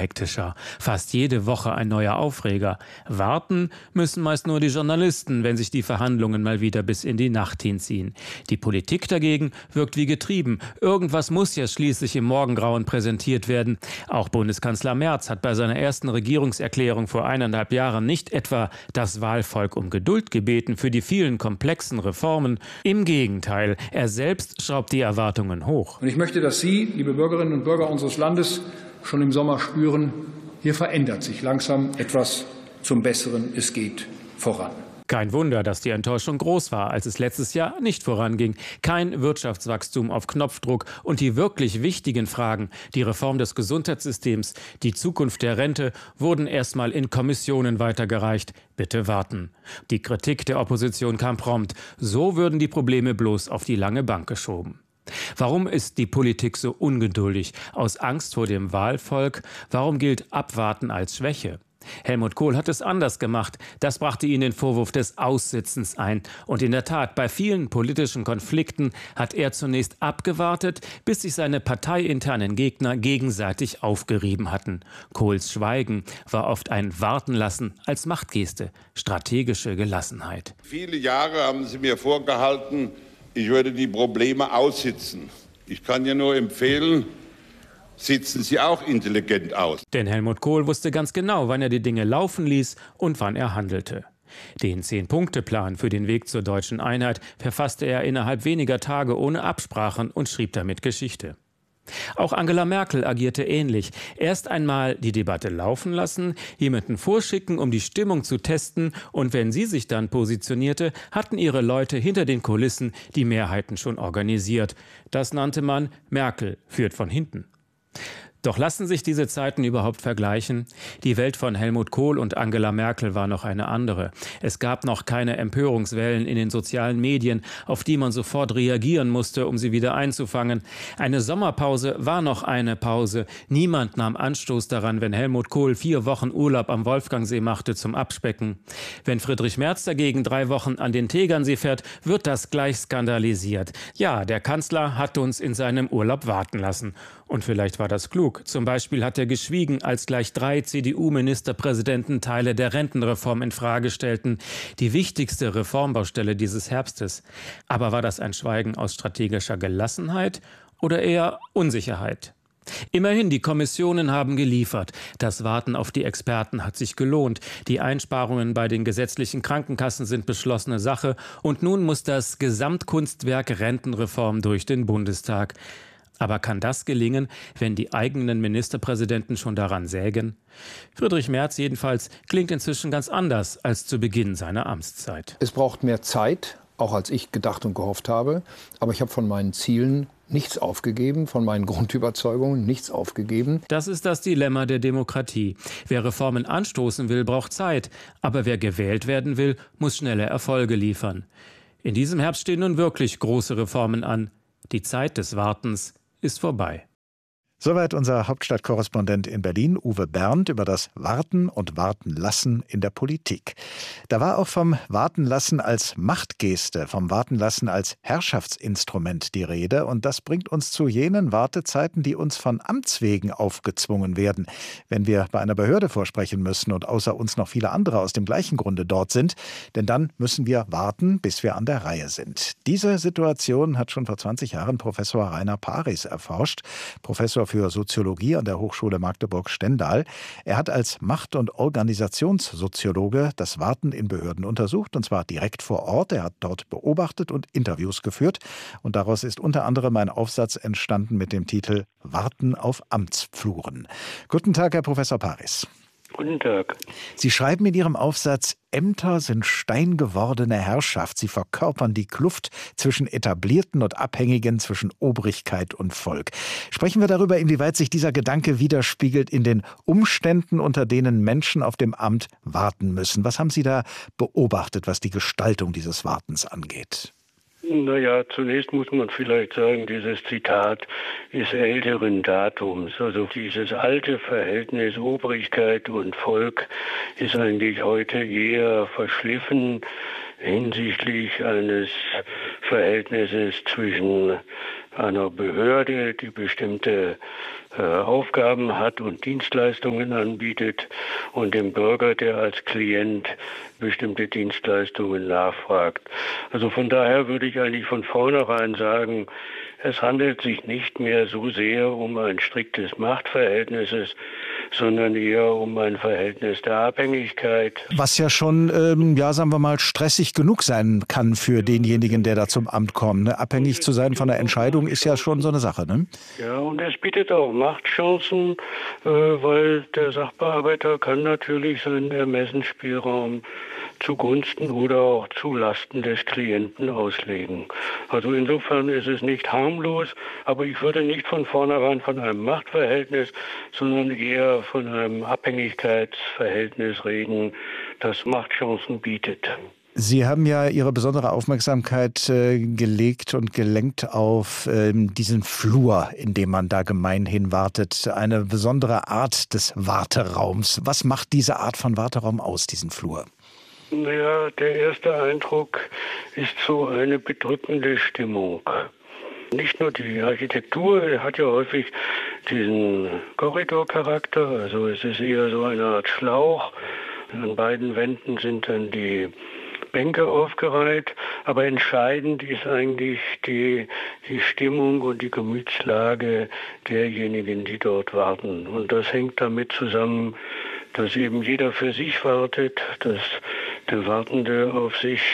hektischer. Fast jede Woche ein neuer Aufreger. Warten müssen meist nur die Journalisten, wenn sich die Verhandlungen mal wieder bis in die Nacht hinziehen. Die Politik dagegen wirkt wie getrieben. Irgendwas muss ja schließlich im Morgengrauen präsentiert werden. Auch Bundeskanzler Merz hat bei seiner ersten Regierungserklärung vor 1,5 Jahren nicht etwa das Wahlvolk um Geduld gebeten für die vielen komplexen Reformen. Im Gegenteil, er selbst schraubt die Erwartungen hoch. Und ich möchte, dass Sie, liebe Bürgerinnen und Bürger unseres Landes, schon im Sommer spüren, hier verändert sich langsam etwas zum Besseren. Es geht voran. Kein Wunder, dass die Enttäuschung groß war, als es letztes Jahr nicht voranging. Kein Wirtschaftswachstum auf Knopfdruck und die wirklich wichtigen Fragen, die Reform des Gesundheitssystems, die Zukunft der Rente, wurden erstmal in Kommissionen weitergereicht. Bitte warten. Die Kritik der Opposition kam prompt. So würden die Probleme bloß auf die lange Bank geschoben. Warum ist die Politik so ungeduldig? Aus Angst vor dem Wahlvolk? Warum gilt Abwarten als Schwäche? Helmut Kohl hat es anders gemacht. Das brachte ihn den Vorwurf des Aussitzens ein. Und in der Tat, bei vielen politischen Konflikten hat er zunächst abgewartet, bis sich seine parteiinternen Gegner gegenseitig aufgerieben hatten. Kohls Schweigen war oft ein Wartenlassen als Machtgeste, strategische Gelassenheit. Viele Jahre haben Sie mir vorgehalten, ich würde die Probleme aussitzen. Ich kann ja nur empfehlen, sitzen Sie auch intelligent aus. Denn Helmut Kohl wusste ganz genau, wann er die Dinge laufen ließ und wann er handelte. Den 10-Punkte-Plan für den Weg zur deutschen Einheit verfasste er innerhalb weniger Tage ohne Absprachen und schrieb damit Geschichte. Auch Angela Merkel agierte ähnlich. Erst einmal die Debatte laufen lassen, jemanden vorschicken, um die Stimmung zu testen, und wenn sie sich dann positionierte, hatten ihre Leute hinter den Kulissen die Mehrheiten schon organisiert. Das nannte man Merkel führt von hinten. Doch lassen sich diese Zeiten überhaupt vergleichen? Die Welt von Helmut Kohl und Angela Merkel war noch eine andere. Es gab noch keine Empörungswellen in den sozialen Medien, auf die man sofort reagieren musste, um sie wieder einzufangen. Eine Sommerpause war noch eine Pause. Niemand nahm Anstoß daran, wenn Helmut Kohl 4 Wochen Urlaub am Wolfgangsee machte zum Abspecken. Wenn Friedrich Merz dagegen 3 Wochen an den Tegernsee fährt, wird das gleich skandalisiert. Ja, der Kanzler hat uns in seinem Urlaub warten lassen. Und vielleicht war das klug. Zum Beispiel hat er geschwiegen, als gleich 3 CDU-Ministerpräsidenten Teile der Rentenreform in Frage stellten. Die wichtigste Reformbaustelle dieses Herbstes. Aber war das ein Schweigen aus strategischer Gelassenheit oder eher Unsicherheit? Immerhin, die Kommissionen haben geliefert. Das Warten auf die Experten hat sich gelohnt. Die Einsparungen bei den gesetzlichen Krankenkassen sind beschlossene Sache. Und nun muss das Gesamtkunstwerk Rentenreform durch den Bundestag. Aber kann das gelingen, wenn die eigenen Ministerpräsidenten schon daran sägen? Friedrich Merz jedenfalls klingt inzwischen ganz anders als zu Beginn seiner Amtszeit. Es braucht mehr Zeit, auch als ich gedacht und gehofft habe. Aber ich habe von meinen Zielen nichts aufgegeben, von meinen Grundüberzeugungen nichts aufgegeben. Das ist das Dilemma der Demokratie. Wer Reformen anstoßen will, braucht Zeit. Aber wer gewählt werden will, muss schnelle Erfolge liefern. In diesem Herbst stehen nun wirklich große Reformen an. Die Zeit des Wartens ist vorbei. Soweit unser Hauptstadtkorrespondent in Berlin, Uwe Bernd, über das Warten und Wartenlassen in der Politik. Da war auch vom Wartenlassen als Machtgeste, vom Wartenlassen als Herrschaftsinstrument die Rede. Und das bringt uns zu jenen Wartezeiten, die uns von Amts wegen aufgezwungen werden. Wenn wir bei einer Behörde vorsprechen müssen und außer uns noch viele andere aus dem gleichen Grunde dort sind. Denn dann müssen wir warten, bis wir an der Reihe sind. Diese Situation hat schon vor 20 Jahren Professor Rainer Paris erforscht. Professor für Soziologie an der Hochschule Magdeburg-Stendal. Er hat als Macht- und Organisationssoziologe das Warten in Behörden untersucht, und zwar direkt vor Ort. Er hat dort beobachtet und Interviews geführt. Und daraus ist unter anderem ein Aufsatz entstanden mit dem Titel »Warten auf Amtspfluren«. Guten Tag, Herr Professor Paris. Guten Tag. Sie schreiben in Ihrem Aufsatz, Ämter sind steingewordene Herrschaft. Sie verkörpern die Kluft zwischen Etablierten und Abhängigen, zwischen Obrigkeit und Volk. Sprechen wir darüber, inwieweit sich dieser Gedanke widerspiegelt in den Umständen, unter denen Menschen auf dem Amt warten müssen. Was haben Sie da beobachtet, was die Gestaltung dieses Wartens angeht? Naja, zunächst muss man vielleicht sagen, dieses Zitat ist älteren Datums. Also dieses alte Verhältnis Obrigkeit und Volk ist eigentlich heute eher verschliffen hinsichtlich eines Verhältnisses zwischen einer Behörde, die bestimmte Aufgaben hat und Dienstleistungen anbietet und dem Bürger, der als Klient bestimmte Dienstleistungen nachfragt. Also von daher würde ich eigentlich von vornherein sagen, es handelt sich nicht mehr so sehr um ein striktes Machtverhältnis, sondern eher um ein Verhältnis der Abhängigkeit. Was ja schon, sagen wir mal, stressig genug sein kann für denjenigen, der da zum Amt kommt. Ne? Abhängig zu sein von der Entscheidung ist ja schon so eine Sache. Ne? Ja, und es bietet auch Machtchancen, weil der Sachbearbeiter kann natürlich seinen Ermessensspielraum zugunsten oder auch zulasten des Klienten auslegen. Also insofern ist es nicht harmlos, aber ich würde nicht von vornherein von einem Machtverhältnis, sondern eher von einem Abhängigkeitsverhältnis reden, das Machtchancen bietet. Sie haben ja Ihre besondere Aufmerksamkeit gelegt und gelenkt auf diesen Flur, in dem man da gemeinhin wartet. Eine besondere Art des Warteraums. Was macht diese Art von Warteraum aus, diesen Flur? Naja, der erste Eindruck ist so eine bedrückende Stimmung. Nicht nur die Architektur hat ja häufig diesen Korridorcharakter, also es ist eher so eine Art Schlauch. An beiden Wänden sind dann die Bänke aufgereiht, aber entscheidend ist eigentlich die Stimmung und die Gemütslage derjenigen, die dort warten. Und das hängt damit zusammen, dass eben jeder für sich wartet, dass der Wartende auf sich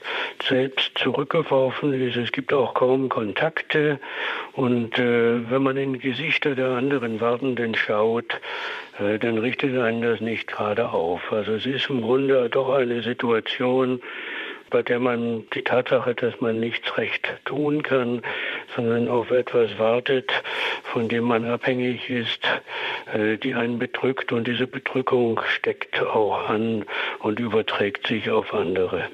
selbst zurückgeworfen ist. Es gibt auch kaum Kontakte und wenn man in die Gesichter der anderen Wartenden schaut, dann richtet einen das nicht gerade auf. Also es ist im Grunde doch eine Situation, bei der man die Tatsache, dass man nichts recht tun kann, sondern auf etwas wartet, von dem man abhängig ist, die einen bedrückt, und diese Bedrückung steckt auch an und überträgt sich auf andere.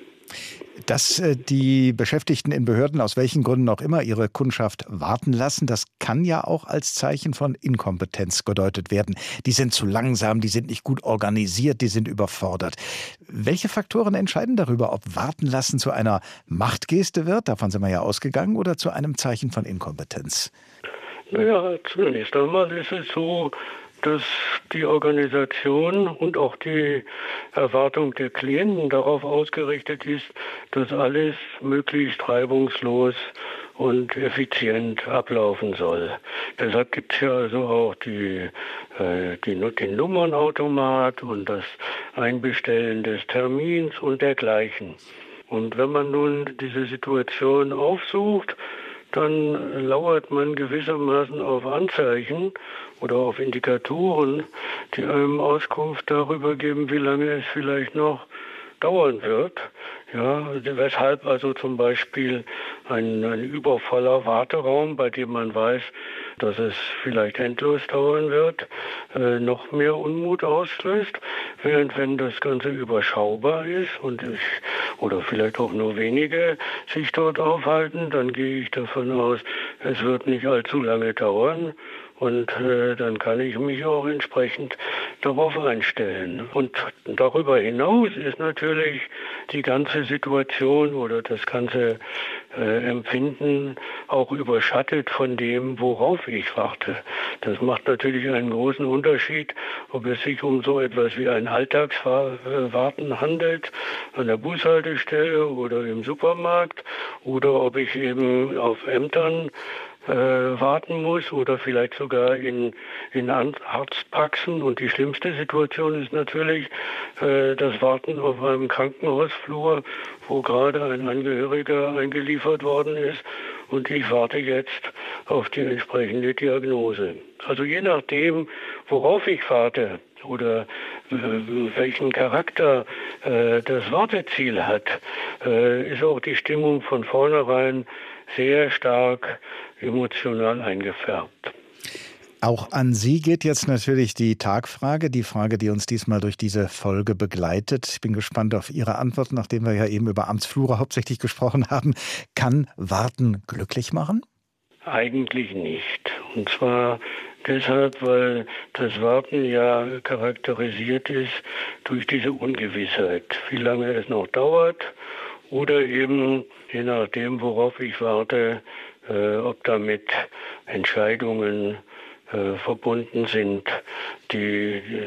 Dass die Beschäftigten in Behörden aus welchen Gründen auch immer ihre Kundschaft warten lassen, das kann ja auch als Zeichen von Inkompetenz gedeutet werden. Die sind zu langsam, die sind nicht gut organisiert, die sind überfordert. Welche Faktoren entscheiden darüber, ob Warten lassen zu einer Machtgeste wird, davon sind wir ja ausgegangen, oder zu einem Zeichen von Inkompetenz? Naja, zunächst einmal ist es so, dass die Organisation und auch die Erwartung der Klienten darauf ausgerichtet ist, dass alles möglichst reibungslos und effizient ablaufen soll. Deshalb gibt es ja also auch den Nummernautomat und das Einbestellen des Termins und dergleichen. Und wenn man nun diese Situation aufsucht, dann lauert man gewissermaßen auf Anzeichen oder auf Indikatoren, die einem Auskunft darüber geben, wie lange es vielleicht noch dauern wird. Ja, weshalb also zum Beispiel ein übervoller Warteraum, bei dem man weiß, dass es vielleicht endlos dauern wird, noch mehr Unmut auslöst, während wenn das Ganze überschaubar ist oder vielleicht auch nur wenige sich dort aufhalten, dann gehe ich davon aus, es wird nicht allzu lange dauern. Und dann kann ich mich auch entsprechend darauf einstellen. Und darüber hinaus ist natürlich die ganze Situation oder das ganze Empfinden auch überschattet von dem, worauf ich warte. Das macht natürlich einen großen Unterschied, ob es sich um so etwas wie ein Alltagswarten handelt, an der Bushaltestelle oder im Supermarkt, oder ob ich eben auf Ämtern warten muss oder vielleicht sogar in Arztpraxen. Und die schlimmste Situation ist natürlich das Warten auf einem Krankenhausflur, wo gerade ein Angehöriger eingeliefert worden ist und ich warte jetzt auf die entsprechende Diagnose. Also je nachdem, worauf ich warte oder welchen Charakter das Warteziel hat, ist auch die Stimmung von vornherein sehr stark emotional eingefärbt. Auch an Sie geht jetzt natürlich die Tagfrage, die Frage, die uns diesmal durch diese Folge begleitet. Ich bin gespannt auf Ihre Antwort, nachdem wir ja eben über Amtsflure hauptsächlich gesprochen haben. Kann Warten glücklich machen? Eigentlich nicht. Und zwar deshalb, weil das Warten ja charakterisiert ist durch diese Ungewissheit, wie lange es noch dauert oder eben, je nachdem, worauf ich warte, ob damit Entscheidungen verbunden sind, die